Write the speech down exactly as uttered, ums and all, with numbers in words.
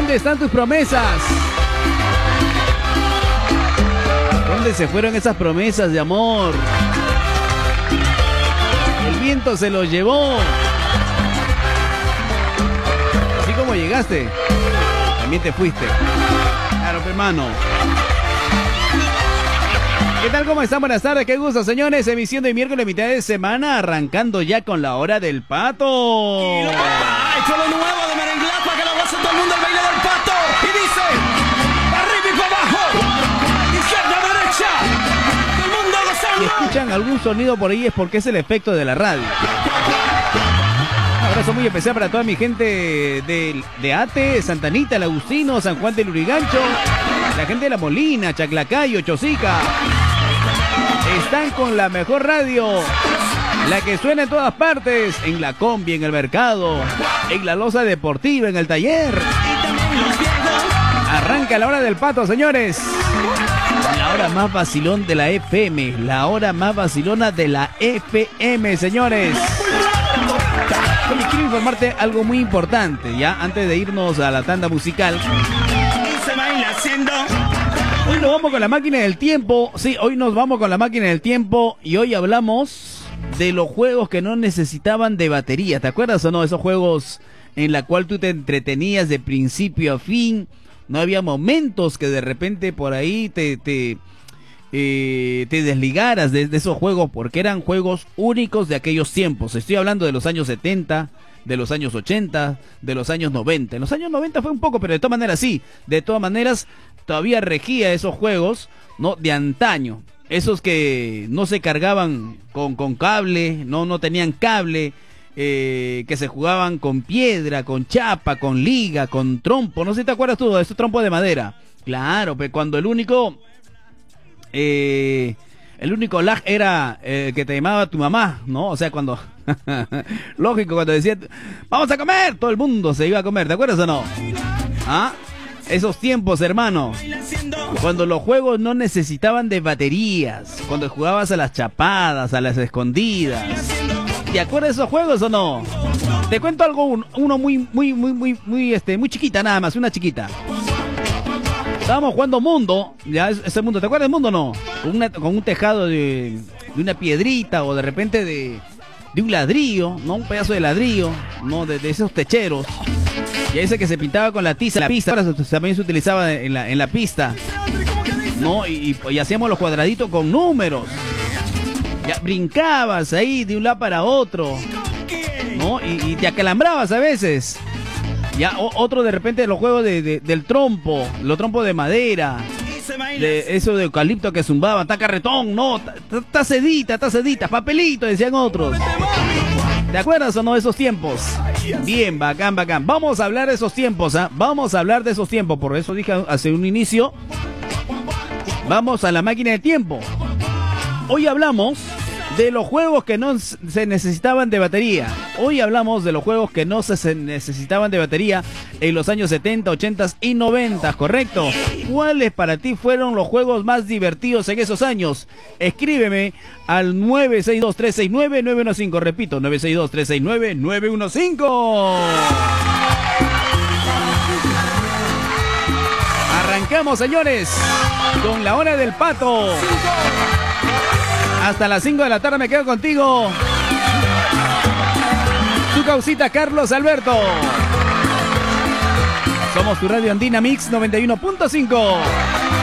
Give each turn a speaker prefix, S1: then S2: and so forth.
S1: ¿Dónde están tus promesas? ¿Dónde se fueron esas promesas de amor? El viento se los llevó. Así como llegaste, también te fuiste. Claro, hermano. ¿Qué tal? ¿Cómo están? Buenas tardes, qué gusto, señores. Emisión de miércoles, mitad de semana, arrancando ya con la hora del pato.
S2: Y lo ¡ay! Con lo nuevo de Merenglapa, que lo goza todo el mundo, el baile del pato. Y dice, arriba y para abajo, izquierda, derecha, todo el mundo gozando.
S1: Si escuchan algún sonido por ahí es porque es el efecto de la radio. Un abrazo muy especial para toda mi gente de, de Ate, Santa Anita, El Agustino, San Juan del Lurigancho, la gente de La Molina, Chaclacayo, Chosica. Están con la mejor radio, la que suena en todas partes, en la combi, en el mercado, en la loza deportiva, en el taller. Arranca la hora del pato, señores. La hora más vacilón de la F M, la hora más vacilona de la F M, señores. Oye, quiero informarte algo muy importante, ya, antes de irnos a la tanda musical. Hoy nos vamos con la máquina del tiempo. Sí, hoy nos vamos con la máquina del tiempo y hoy hablamos de los juegos que no necesitaban de batería. ¿Te acuerdas o no? Esos juegos en la cual tú te entretenías de principio a fin. No había momentos que de repente por ahí te, te, eh, te desligaras de, de esos juegos, porque eran juegos únicos de aquellos tiempos. Estoy hablando de los años setenta, de los años ochenta, de los años noventa. En los años noventa fue un poco, pero de todas maneras sí. De todas maneras todavía regía esos juegos, ¿no? De antaño. Esos que no se cargaban con, con cable, no, no tenían cable. Eh, que se jugaban con piedra, con chapa, con liga, con trompo. No sé si te acuerdas tú de esos trompos de madera. Claro, pero cuando el único eh, el único lag era eh, que te llamaba tu mamá, ¿no? O sea, cuando lógico, cuando decía vamos a comer, todo el mundo se iba a comer. ¿Te acuerdas o no? ¿Ah? Esos tiempos, hermano, cuando los juegos no necesitaban de baterías, cuando jugabas a las chapadas, a las escondidas. ¿Te acuerdas de esos juegos o no? Te cuento algo, uno muy, muy, muy, muy, muy, este, muy chiquita nada más, una chiquita. Estábamos jugando Mundo, ya ese Mundo, ¿te acuerdas del Mundo o no? Con, una, con un tejado de, de una piedrita o de repente de, de un ladrillo, ¿no? Un pedazo de ladrillo, ¿no? De, de esos techeros. Y ese que se pintaba con la tiza, la pista, ahora también se utilizaba en la, en la pista, ¿no? Y, y, y hacíamos los cuadraditos con números. Ya brincabas ahí de un lado para otro, ¿no? Y, y te acalambrabas a veces. Ya o, otro de repente de los juegos de, de, del trompo, los trompos de madera, de eso de eucalipto que zumbaban, está carretón, no, está sedita, está sedita, papelito, decían otros. ¿Te acuerdas o no de esos tiempos? Bien, bacán, bacán. Vamos a hablar de esos tiempos, ¿ah? ¿eh? Vamos a hablar de esos tiempos, por eso dije hace un inicio. Vamos a la máquina del tiempo. Hoy hablamos de los juegos que no se necesitaban de batería. Hoy hablamos de los juegos que no se necesitaban de batería en los años setenta, ochenta y noventa, ¿correcto? ¿Cuáles para ti fueron los juegos más divertidos en esos años? Escríbeme al nueve seis dos, tres seis nueve, nueve uno cinco. Repito, nueve seis dos, tres seis nueve, nueve uno cinco. Arrancamos, señores, con la hora del pato. Hasta las cinco de la tarde me quedo contigo. Tu causita, Carlos Alberto. Somos tu radio Andina Mix noventa y uno punto cinco.